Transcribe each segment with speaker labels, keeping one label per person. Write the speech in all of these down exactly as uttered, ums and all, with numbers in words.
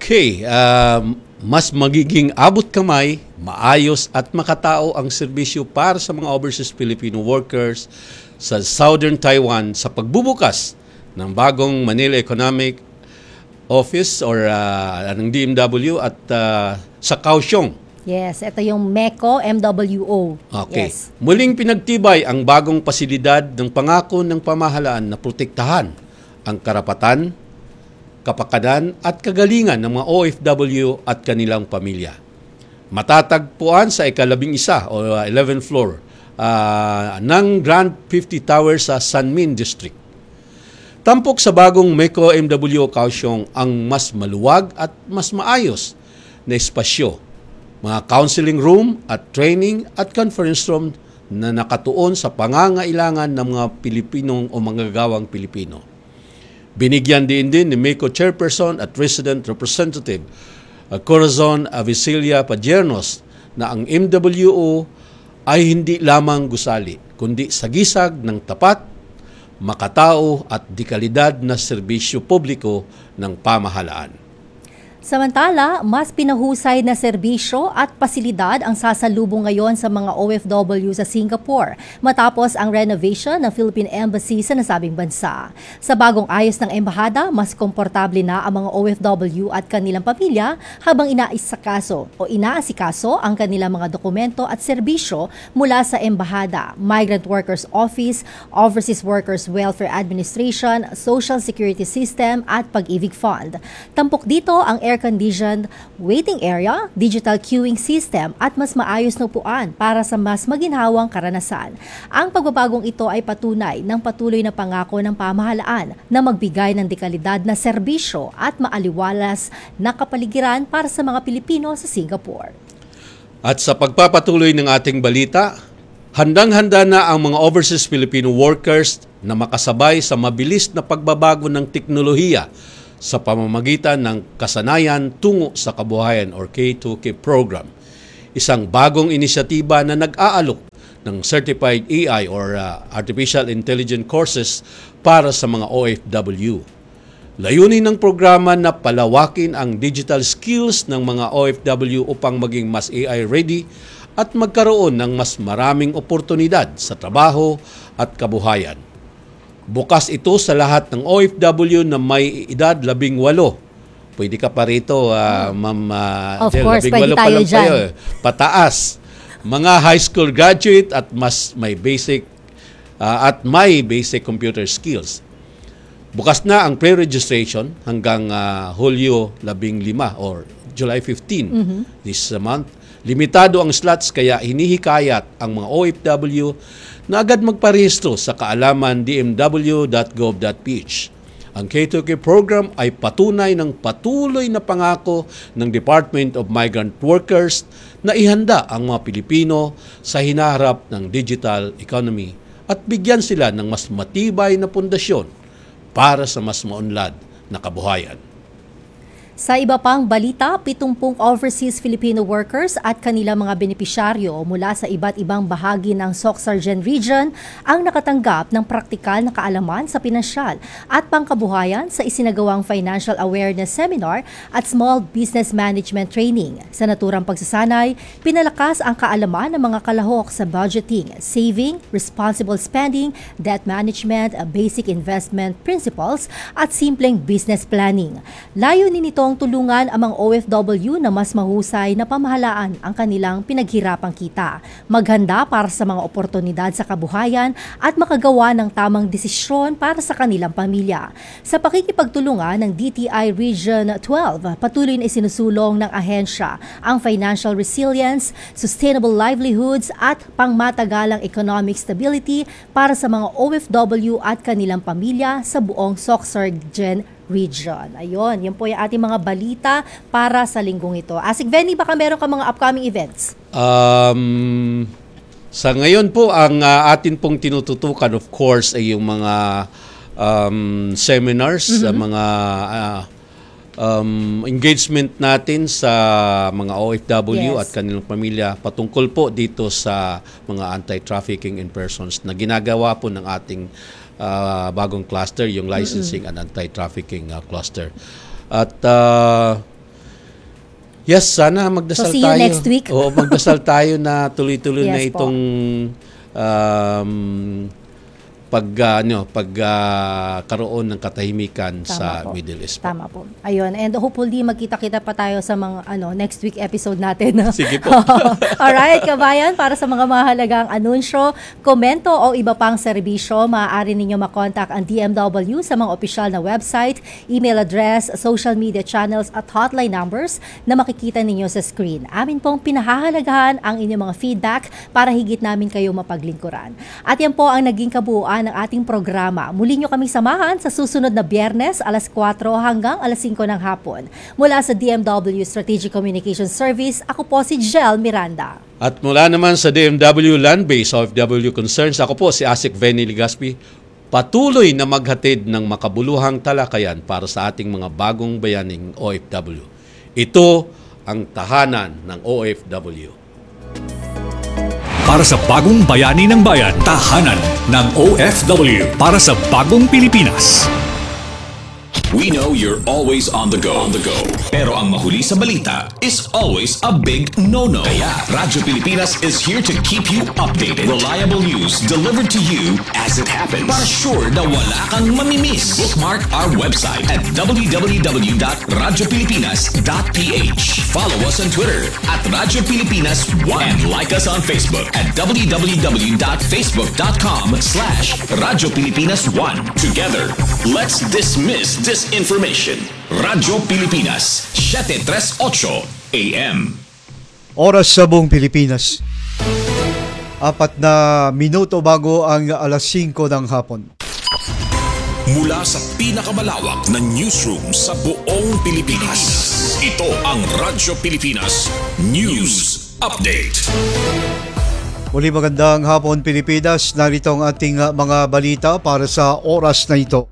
Speaker 1: Okay, um, mas magiging abot kamay, maayos at makatao ang serbisyo para sa mga overseas Filipino workers sa Southern Taiwan sa pagbubukas ng bagong Manila Economic Office or uh, ng D M W at uh, sa Kaohsiung.
Speaker 2: Yes, ito yung MECO M W O.
Speaker 1: Okay.
Speaker 2: Yes.
Speaker 1: Muling pinagtibay ang bagong pasilidad ng pangako ng pamahalaan na protektahan ang karapatan, kapakanan at kagalingan ng mga O F W at kanilang pamilya. Matatagpuan sa ikalabing isa o eleventh floor uh, ng Grand fifty Tower sa Sanmin District. Tampok sa bagong MECO M W O Kaohsiung ang mas maluwag at mas maayos na espasyo, mga counseling room at training at conference room na nakatuon sa pangangailangan ng mga Pilipinong o manggagawang Pilipino. Binigyan din din ni MECO Chairperson at Resident Representative uh, Corazon Avicilia Padiernos na ang M W O ay hindi lamang gusali, kundi sagisag ng tapat, makatao at dekalidad na serbisyo publiko ng pamahalaan.
Speaker 2: Samantala, mas pinahusay na serbisyo at pasilidad ang sasalubong ngayon sa mga O F W sa Singapore matapos ang renovation ng Philippine Embassy sa nasabing bansa. Sa bagong ayos ng embahada, mas komportable na ang mga O F W at kanilang pamilya habang inaisakaso o inaasikaso ang kanilang mga dokumento at serbisyo mula sa embahada, Migrant Workers Office, Overseas Workers Welfare Administration, Social Security System at Pag-ibig Fund. Tampok dito ang air air-conditioned waiting area, digital queuing system at mas maayos na upuan para sa mas maginhawang karanasan. Ang pagbabagong ito ay patunay ng patuloy na pangako ng pamahalaan na magbigay ng dekalidad na serbisyo at maaliwalas na kapaligiran para sa mga Pilipino sa Singapore.
Speaker 1: At sa pagpapatuloy ng ating balita, handang-handa na ang mga overseas Filipino workers na makasabay sa mabilis na pagbabago ng teknolohiya sa pamamagitan ng Kasanayan Tungo sa Kabuhayan or K two K program. Isang bagong inisyatiba na nag-aalok ng Certified A I or uh, Artificial Intelligence courses para sa mga O F W. Layunin ng programa na palawakin ang digital skills ng mga O F W upang maging mas A I ready at magkaroon ng mas maraming oportunidad sa trabaho at kabuhayan. Bukas ito sa lahat ng O F W na may edad labing walo. Pwede ka pa rito, uh, Ma'am uh,
Speaker 2: Of
Speaker 1: Del,
Speaker 2: course,
Speaker 1: labing
Speaker 2: pwede
Speaker 1: walo pa
Speaker 2: tayo
Speaker 1: lang
Speaker 2: dyan.
Speaker 1: kayo, pataas. Mga high school graduate at mas may basic uh, at may basic computer skills. Bukas na ang pre-registration hanggang uh, Hulyo labing lima or July fifteenth mm-hmm. this month. Limitado ang slots kaya hinihikayat ang mga O F W na agad magparehistro sa kaalaman d m w dot gov dot p h. Ang K two K program ay patunay ng patuloy na pangako ng Department of Migrant Workers na ihanda ang mga Pilipino sa hinaharap ng digital economy at bigyan sila ng mas matibay na pundasyon para sa mas maunlad na kabuhayan.
Speaker 2: Sa iba pang balita, pitungpung overseas Filipino workers at kanilang mga benepisyaryo mula sa iba't ibang bahagi ng Soc-Sargen region ang nakatanggap ng praktikal na kaalaman sa pinansyal at pangkabuhayan sa isinagawang Financial Awareness Seminar at Small Business Management Training. Sa naturang pagsasanay, pinalakas ang kaalaman ng mga kalahok sa budgeting, saving, responsible spending, debt management, basic investment principles at simpleng business planning. Layunin nito ang tulungan ang mga O F W na mas mahusay na pamahalaan ang kanilang pinaghirapang kita, maghanda para sa mga oportunidad sa kabuhayan at makagawa ng tamang desisyon para sa kanilang pamilya. Sa pakikipagtulungan ng D T I Region twelve, patuloy na isinusulong ng ahensya ang financial resilience, sustainable livelihoods at pangmatagalang economic stability para sa mga O F W at kanilang pamilya sa buong Soc-Sargen region. Ayun, yan po yung ating mga balita para sa linggong ito. Asik Benny, baka meron ka mga upcoming events?
Speaker 1: Um, sa ngayon po, ang uh, atin pong tinututukan, of course, ay yung mga um, seminars, mm-hmm. mga uh, um, engagement natin sa mga O F W yes. at kanilang pamilya patungkol po dito sa mga anti-trafficking in persons na ginagawa po ng ating Uh, bagong cluster, yung licensing mm-hmm. and anti-trafficking uh, cluster. At uh, Yes, sana magdasal
Speaker 2: So, see you
Speaker 1: tayo.
Speaker 2: next week.
Speaker 1: Oo, magdasal tayo na tuloy-tuloy na
Speaker 2: Yes po.
Speaker 1: itong um, pag uh, ano, pag uh, karoon ng katahimikan
Speaker 2: Tama
Speaker 1: sa
Speaker 2: po.
Speaker 1: Middle East po.
Speaker 2: Tama po. Ayun. And hopefully, magkita-kita pa tayo sa mga ano next week episode natin.
Speaker 1: Sige po.
Speaker 2: Alright, kabayan, para sa mga mahalagang anunsyo, komento o iba pang serbisyo, maaari ninyo makontak ang D M W sa mga opisyal na website, email address, social media channels at hotline numbers na makikita ninyo sa screen. Amin pong pinahahalagahan ang inyong mga feedback para higit namin kayo mapaglingkuran. At yan po ang naging kabuuan ng ating programa. Muli nyo kami samahan sa susunod na Biyernes, alas kwatro hanggang alas singko ng hapon. Mula sa D M W Strategic Communication Service, ako po si Jel Miranda.
Speaker 1: At mula naman sa D M W Land-Based O F W Concerns, ako po si Asik Venny Ligaspi, patuloy na maghatid ng makabuluhang talakayan para sa ating mga bagong bayaning O F W. Ito ang tahanan ng O F W.
Speaker 3: Para sa bagong bayani ng bayan, tahanan ng O F W para sa bagong Pilipinas.
Speaker 4: We know you're always on the go. On the go. Pero ang mahuli sa balita is always a big no-no. Kaya Radyo Pilipinas is here to keep you updated. Reliable news delivered to you as it happens. Para sure na wala kang mamimiss. Bookmark our website at w w w dot radyo pilipinas dot p h. Follow us on Twitter at Radyo Pilipinas one and like us on Facebook at w w w dot facebook dot com slash Radyo Pilipinas one. Together, let's dismiss disinformation. Radyo Pilipinas, seven thirty-eight A M.
Speaker 5: Oras sa buong Pilipinas. Apat na minuto bago ang alas singko ng hapon.
Speaker 4: Mula sa pinakamalawak na newsroom sa buong Pilipinas. Ito ang Radyo Pilipinas News Update.
Speaker 5: Muli magandang hapon Pilipinas. Narito ang ating uh, mga balita para sa oras na ito.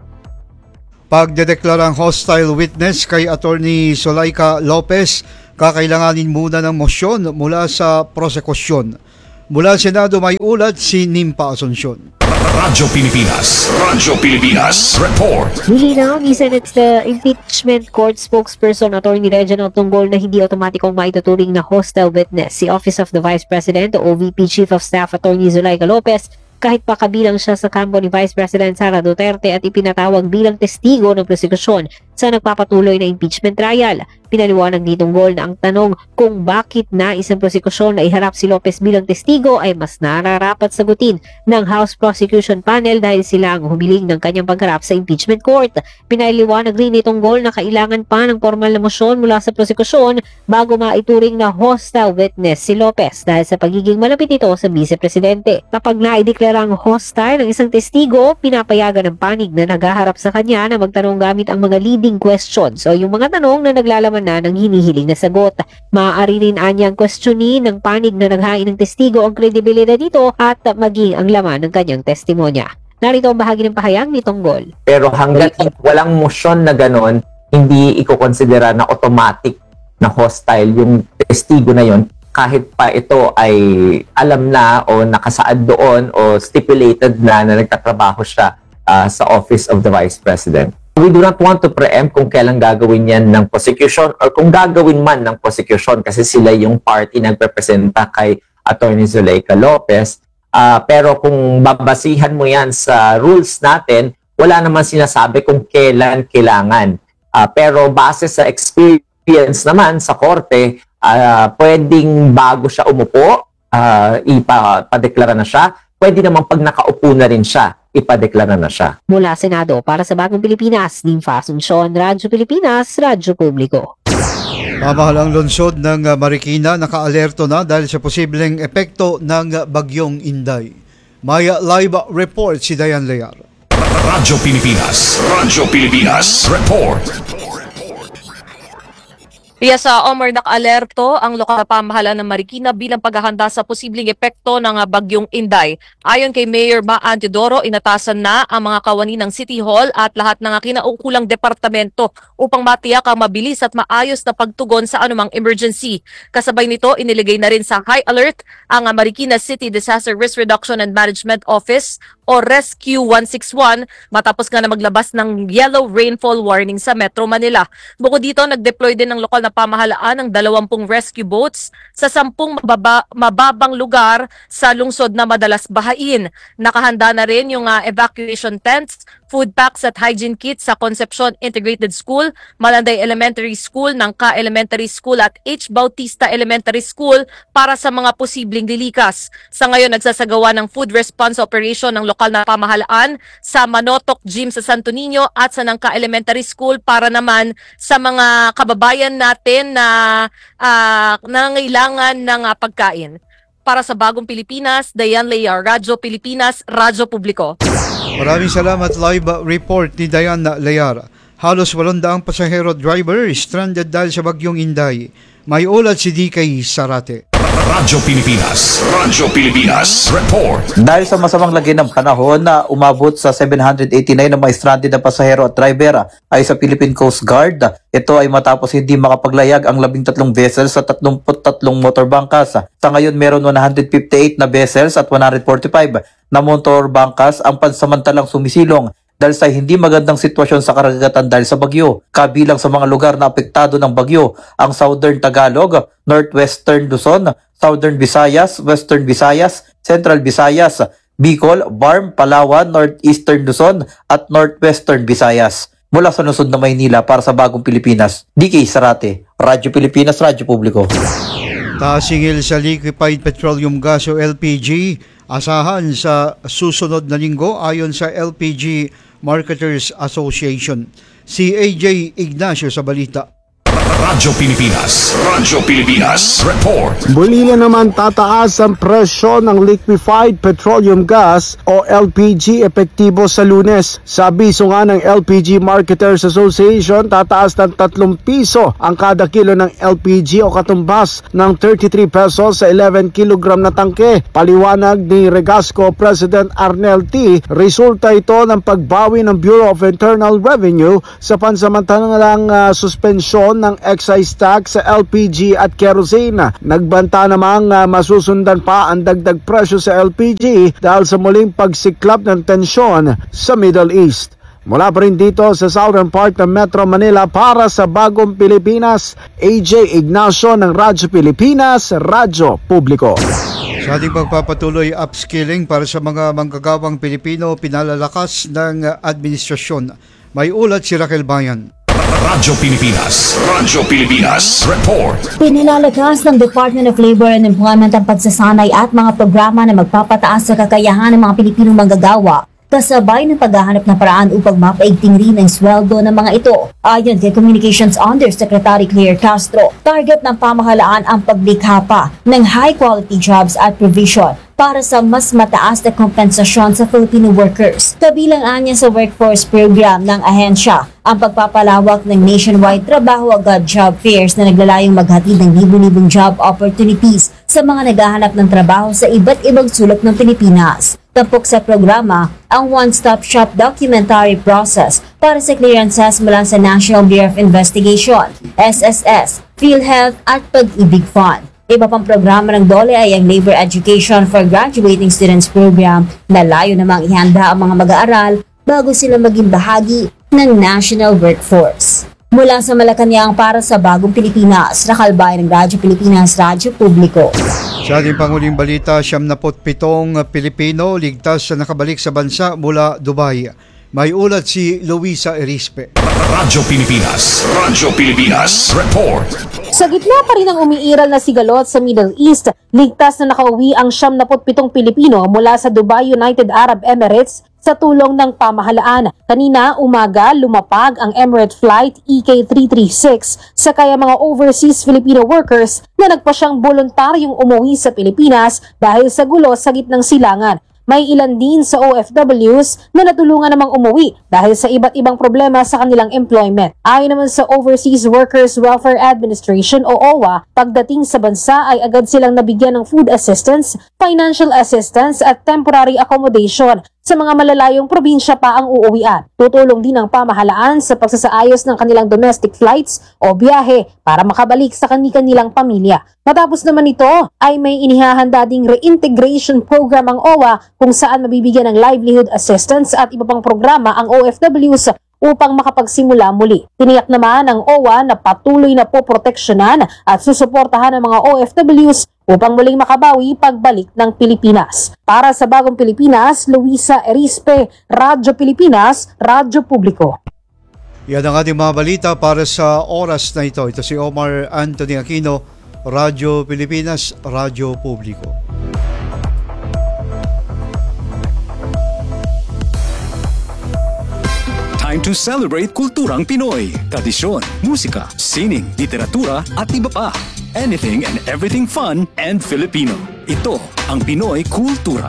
Speaker 5: Pagdedeklarang hostile witness kay Attorney Zulaika Lopez, kakailanganin muna ng mosyon mula sa prosekusyon. Mula Senado may ulat si Nimpa Asuncion.
Speaker 4: Radyo Pilipinas, Radyo Pilipinas Report.
Speaker 6: Nilinaw ni Senate the Impeachment Court spokesperson Attorney Reginald Tunggol na hindi otomatikong maituturing na hostile witness si Office of the Vice President o O V P Chief of Staff Attorney Zulaika Lopez kahit pa kabilang siya sa kampo ni Vice President Sara Duterte at ipinatawag bilang testigo ng prosekusyon sa nagpapatuloy na impeachment trial. Pinaliwanag ni Tunggol na ang tanong kung bakit na isang prosekusyon na iharap si Lopez bilang testigo ay mas nararapat sagutin ng House Prosecution Panel dahil sila ang humiling ng kanyang pagharap sa impeachment court. Pinaliwanag rin ni Tunggol na kailangan pa ng formal na mosyon mula sa prosekusyon bago maituring na hostile witness si Lopez dahil sa pagiging malapit nito sa Vice Presidente. Kapag naideklarang hostile ng isang testigo, pinapayagan ng panig na naghaharap sa kanya na magtanong gamit ang mga leading questions o yung mga tanong na naglalaman na ng hinihiling na sagot. Maaari rin anyang questionin ng panig na naghain ng testigo ang kredibilidad nito at maging ang laman ng kanyang testimonya. Narito ang bahagi ng pahayag ni Tunggol.
Speaker 7: Pero hanggat walang motion na ganon, hindi iko-considera na automatic na hostile yung testigo na yon kahit pa ito ay alam na o nakasaad doon o stipulated na na nagtatrabaho siya uh, sa Office of the Vice President. We do not want to preempt kung kailan gagawin yan ng prosecution or kung gagawin man ng prosecution kasi sila yung party nagrepresenta kay Attorney Zulaika Lopez. Uh, pero kung babasihan mo yan sa rules natin, wala naman sinasabi kung kailan kailangan. Uh, pero base sa experience naman sa korte, uh, pwedeng bago siya umupo, uh, ipapadeklara na siya. Pwede naman pag nakaupo na rin siya, ipadeklara na siya.
Speaker 6: Mula Senado para sa Bagong Pilipinas, Nimpa Asuncion, Radyo Pilipinas, Radyo Publiko.
Speaker 5: Mamahalang lungsod ng uh, Marikina naka-alerto na dahil sa posibleng epekto ng uh, bagyong Inday. Maya live report si Dayan Lear.
Speaker 4: Radyo Pilipinas, Radyo Pilipinas Report.
Speaker 8: Kaya sa Omar naka-alerto ang lokal na pamahalaan ng Marikina bilang paghahanda sa posibleng epekto ng bagyong Inday. Ayon kay Mayor Ma Antidoro, inatasan na ang mga kawani ng City Hall at lahat ng kinaukulang departamento upang matiyak ang mabilis at maayos na pagtugon sa anumang emergency. Kasabay nito, iniligay na rin sa high alert ang Marikina City Disaster Risk Reduction and Management Office o Rescue one sixty-one matapos nga na maglabas ng yellow rainfall warning sa Metro Manila. Bukod dito, nag-deploy din ng lokal na pamahalaan ng dalawampung rescue boats sa sampung mababa, mababang lugar sa lungsod na madalas bahain. Nakahanda na rin yung uh, evacuation tents, food packs at hygiene kits sa Concepcion Integrated School, Malanday Elementary School, Nangka Elementary School at H. Bautista Elementary School para sa mga posibleng lilikas. Sa ngayon, nagsasagawa ng food response operation ng lokal na pamahalaan sa Manotok Gym sa Santo Niño at sa Nangka Elementary School para naman sa mga kababayan natin na uh, nangangailangan ng uh, pagkain. Para sa Bagong Pilipinas, Dayan Layar, Radyo Pilipinas, Radyo Publiko.
Speaker 5: Maraming salamat. Live report ni Diana Layar. Halos walondaang pasahero driver stranded dahil sa bagyong Inday. May ulat si D K Sarate.
Speaker 3: Radyo Pilipinas, Radyo Pilipinas, report.
Speaker 9: Dahil sa masamang lagay ng panahon na umabot sa seven hundred eighty-nine na mga stranded na pasahero at driver ay sa Philippine Coast Guard. Ito ay matapos hindi makapaglayag ang labing tatlong vessels sa tatlumpu't tatlong motor bangkas. Sa ngayon meron one hundred fifty-eight na vessels at one hundred forty-five na motor bangkas ang pansamantalang sumisilong dahil sa hindi magandang sitwasyon sa karagatan dahil sa bagyo. Kabilang sa mga lugar na apektado ng bagyo ang Southern Tagalog, Northwestern Luzon, Southern Visayas, Western Visayas, Central Visayas, Bicol, Barm, Palawan, Northeastern Luzon at Northwestern Visayas. Mula sa lungsod na Maynila para sa Bagong Pilipinas, D K Sarate, Radyo Pilipinas, Radyo Publiko.
Speaker 5: Tasingil sa liquefied petroleum gas o L P G, asahan sa susunod na linggo ayon sa L P G Marketers Association. Si A J Ignacio sa balita.
Speaker 3: Radyo Pilipinas, Radyo Pilipinas, report.
Speaker 10: Muli na naman tataas ang presyo ng liquefied petroleum gas o L P G epektibo sa Lunes. Sa abiso nga ng L P G Marketers Association, tataas ng tatlong piso ang kada kilo ng L P G o katumbas ng thirty-three pesos sa eleven kilogram na tangke. Paliwanag ni Regasco President Arnel T, resulta ito ng pagbawi ng Bureau of Internal Revenue sa pansamantalang uh, suspensyon ng excise tax sa L P G at kerosene. Nagbanta namang uh, masusundan pa ang dagdag presyo sa L P G dahil sa muling pagsiklab ng tensyon sa Middle East. Mula pa rin dito sa southern part ng Metro Manila para sa Bagong Pilipinas, A J Ignacio ng Radyo Pilipinas, Radyo Publiko.
Speaker 5: Sa ating pagpapatuloy upskilling para sa mga manggagawang Pilipino, pinalalakas ng administrasyon. May ulat si Raquel Bayan.
Speaker 3: Radyo Pilipinas, Radyo Pilipinas, report.
Speaker 11: Pinilalakas ng Department of Labor and Employment ang pagsasanay at mga programa na magpapataas sa kakayahan ng mga Pilipinong manggagawa, kasabay ng paghahanap ng paraan upang mapaigting rin ang sweldo ng mga ito. Ayon kay Communications Undersecretary Claire Castro, target ng pamahalaan ang paglikha pa ng high-quality jobs at provision para sa mas mataas na kompensasyon sa Filipino workers. Kabilang anya sa workforce program ng ahensya ang pagpapalawak ng nationwide trabaho agad job fairs na naglalayong maghatid ng libu-libong job opportunities sa mga naghahanap ng trabaho sa iba't ibang sulok ng Pilipinas. Tampok sa programa ang one-stop shop documentary process para sa clearances mula sa National Bureau of Investigation, S S S, PhilHealth at Pag-ibig Fund. Iba pang programa ng D O L E ay ang Labor Education for Graduating Students Program na layo namang ihanda ang mga mag-aaral bago sila maging bahagi ng national workforce. Mula sa Malacanang para sa Bagong Pilipinas, nakalbay ng Radyo Pilipinas, Radyo Publiko.
Speaker 5: Sa ating panghuling balita, siyam na pitong Pilipino ligtas na nakabalik sa bansa mula Dubai. May ulat si Luisa Erispe.
Speaker 3: Radyo Pilipinas, Radyo Pilipinas, report.
Speaker 12: Sa gitna pa rin ng umiiral na sigalot sa Middle East, ligtas na nakauwi ang siyam na pitong Pilipino mula sa Dubai, United Arab Emirates sa tulong ng pamahalaan. Kanina umaga, lumapag ang Emirates Flight E K three thirty-six sa kaya mga overseas Filipino workers na nagpa siyang voluntaryong umuwi sa Pilipinas dahil sa gulo sa gitnang silangan. May ilan din sa O F Ws na natulungan namang umuwi dahil sa iba't ibang problema sa kanilang employment. Ayon naman sa Overseas Workers Welfare Administration o O W A, pagdating sa bansa ay agad silang nabigyan ng food assistance, financial assistance at temporary accommodation. Sa mga malalayong probinsya pa ang uuwian. Tutulong din ang pamahalaan sa pagsasaayos ng kanilang domestic flights o biyahe para makabalik sa kani-kanilang pamilya. Matapos naman ito ay may inihahanda ding reintegration program ang O W A kung saan mabibigyan ng livelihood assistance at iba pang programa ang O F Ws upang makapagsimula muli. Tiniyak naman ng O W A na patuloy na poproteksyonan at susuportahan ang mga O F Ws upang muling makabawi pagbalik ng Pilipinas. Para sa Bagong Pilipinas, Luisa Erispe, Radyo Pilipinas, Radyo Publiko.
Speaker 5: Yan ang ating mga balita para sa oras na ito. Ito si Omar Anthony Aquino, Radyo Pilipinas, Radyo Publiko.
Speaker 3: Time to celebrate kulturang Pinoy, tradisyon, musika, sining, literatura at iba pa. Anything and everything fun and Filipino. Ito ang Pinoy Kultura.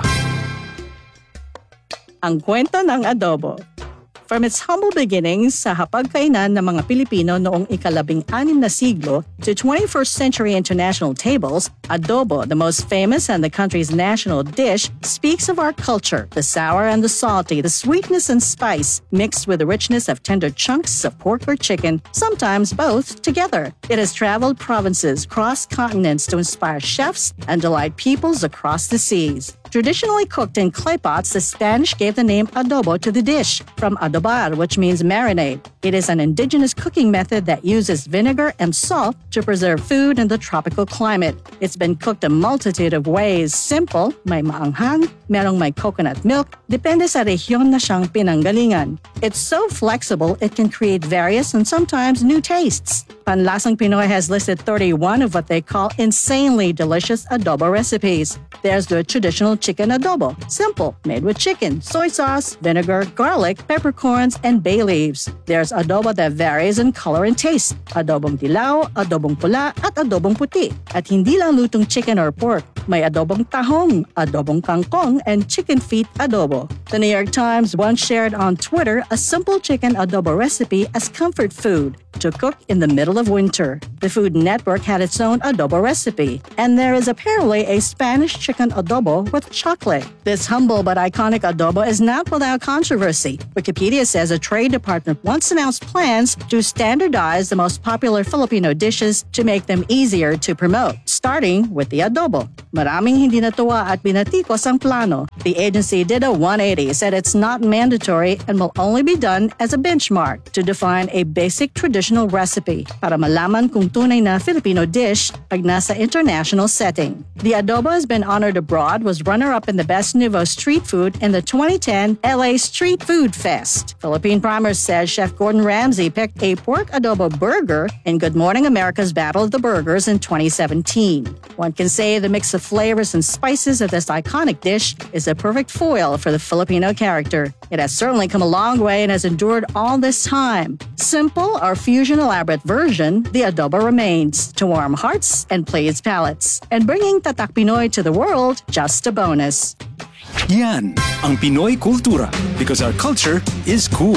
Speaker 13: Ang kwento ng adobo. From its humble beginnings sa hapagkainan ng mga Pilipino noong ikalabing-anim na siglo to twenty-first century international tables, adobo, the most famous and the country's national dish, speaks of our culture, the sour and the salty, the sweetness and spice, mixed with the richness of tender chunks of pork or chicken, sometimes both together. It has traveled provinces, crossed continents to inspire chefs and delight peoples across the seas. Traditionally cooked in clay pots, the Spanish gave the name adobo to the dish, from adobar, which means marinade. It is an indigenous cooking method that uses vinegar and salt to preserve food in the tropical climate. It's been cooked a multitude of ways. Simple, may maanghang, merong may coconut milk, depende sa rehiyon na siyang pinanggalingan. It's so flexible, it can create various and sometimes new tastes. Panlasang Pinoy has listed thirty-one of what they call insanely delicious adobo recipes. There's the traditional chicken adobo, simple, made with chicken, soy sauce, vinegar, garlic, peppercorns, and bay leaves. There's adobo that varies in color and taste, adobong dilaw, adobong pula, at adobong puti. At hindi lang lutong chicken or pork, may adobong tahong, adobong kangkong, and chicken feet adobo. The New York Times once shared on Twitter a simple chicken adobo recipe as comfort food to cook in the middle of winter. The Food Network had its own adobo recipe, and there is apparently a Spanish chicken adobo with chocolate. This humble but iconic adobo is not without controversy. Wikipedia says a trade department once announced plans to standardize the most popular Filipino dishes to make them easier to promote, starting with the adobo. Maraming hindi natuwa at binatikos ang plano. The agency did a one eighty, said it's not mandatory and will only be done as a benchmark to define a basic traditional recipe para malaman kung tunay na Filipino dish pag nasa international setting. The adobo has been honored abroad, was runner-up in the Best Nouveau Street Food in the twenty ten L A Street Food Fest. Philippine Primer says Chef Gordon Ramsay picked a pork adobo burger in Good Morning America's Battle of the Burgers in twenty seventeen. One can say the mix of flavors and spices of this iconic dish is a perfect foil for the Filipino character. It has certainly come a long way and has endured all this time. Simple or fusion elaborate version, the adobo remains to warm hearts and please palates. And bringing Tatak Pinoy to the world, just a bonus.
Speaker 3: Yan ang Pinoy Kultura, because our culture is cool.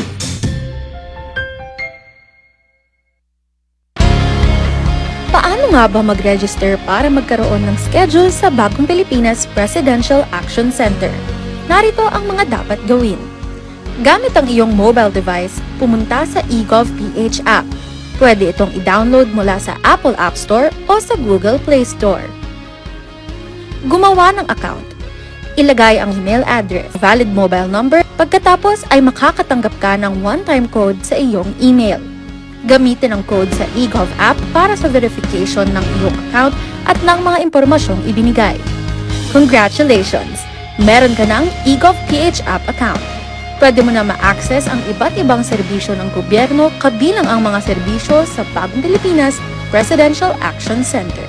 Speaker 14: Paano nga ba mag-register para magkaroon ng schedule sa Bagong Pilipinas Presidential Action Center? Narito ang mga dapat gawin. Gamit ang iyong mobile device, pumunta sa eGovPH app. Pwede itong i-download mula sa Apple App Store o sa Google Play Store. Gumawa ng account. Ilagay ang email address, valid mobile number, pagkatapos ay makakatanggap ka ng one-time code sa iyong email. Gamitin ang code sa eGov app para sa verification ng iyong account at ng mga impormasyong ibinigay. Congratulations! Meron ka ng eGovPH app account. Pwede mo na ma-access ang iba't ibang serbisyo ng gobyerno kabilang ang mga serbisyo sa Bagong Pilipinas Presidential Action Center.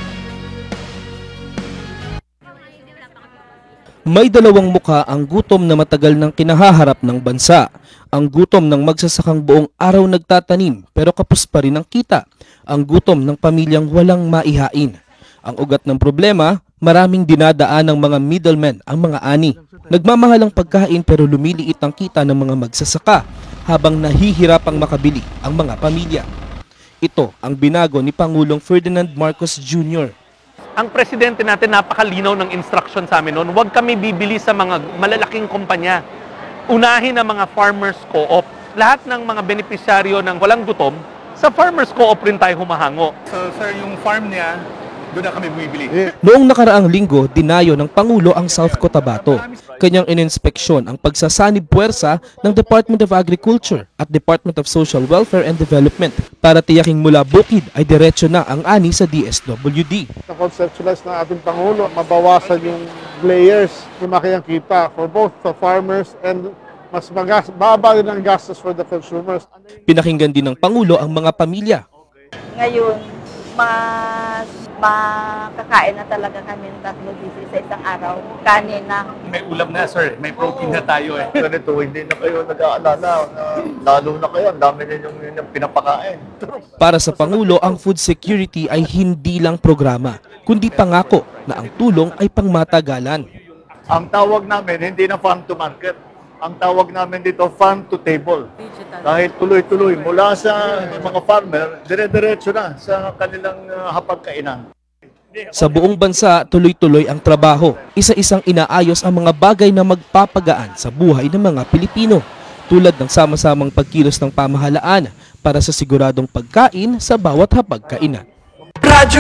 Speaker 15: May dalawang mukha ang gutom na matagal nang kinahaharap ng bansa. Ang gutom ng magsasakang buong araw nagtatanim pero kapos pa rin ang kita. Ang gutom ng pamilyang walang maihain. Ang ugat ng problema, maraming dinadaan ng mga middlemen ang mga ani. Nagmamahal ang pagkain pero lumiliit ang kita ng mga magsasaka habang nahihirapang makabili ang mga pamilya. Ito ang binago ni Pangulong Ferdinand Marcos Junior
Speaker 16: Ang presidente natin napakalinaw ng instruction sa amin noon, huwag kami bibili sa mga malalaking kumpanya. Unahin ang mga farmers co-op. Lahat ng mga benepisyaryo ng walang gutom, sa farmers co-op rin tayo humahango.
Speaker 17: So sir, yung farm niya, doon na kami bumibili.
Speaker 15: Noong nakaraang linggo, dinayo ng Pangulo ang South Cotabato. Kanyang ininspeksyon ang pagsasanib puwersa ng Department of Agriculture at Department of Social Welfare and Development para tiyaking mula bukid ay diretso na ang ani sa D S W D.
Speaker 10: Na-conceptualize ng ating Pangulo, mabawasan yung layers, lumaki ang kita for both the farmers and mas magas, baba rin ang gastos for the consumers.
Speaker 15: Pinakinggan din ng Pangulo ang mga pamilya.
Speaker 18: Ngayon, mas makakain na talaga kami ng tatlo beses sa isang araw. Kanin na.
Speaker 17: May ulam na, sir. May protein na tayo eh. Ganito, hindi na kayo nag-aalala na lalo na kayo. Ang dami na yung, yung pinapakain.
Speaker 15: Para sa Pangulo, ang food security ay hindi lang programa, kundi pangako na ang tulong ay pangmatagalan.
Speaker 17: Ang tawag namin, hindi na farm to market. Ang tawag namin dito, farm to table. Dahil tuloy-tuloy, mula sa mga farmer, dire-diretso na sa kanilang uh, hapagkainan.
Speaker 15: Sa buong bansa, tuloy-tuloy ang trabaho. Isa-isang inaayos ang mga bagay na magpapagaan sa buhay ng mga Pilipino, tulad ng sama-samang pagkilos ng pamahalaan para sa siguradong pagkain sa bawat hapagkainan.
Speaker 19: Radyo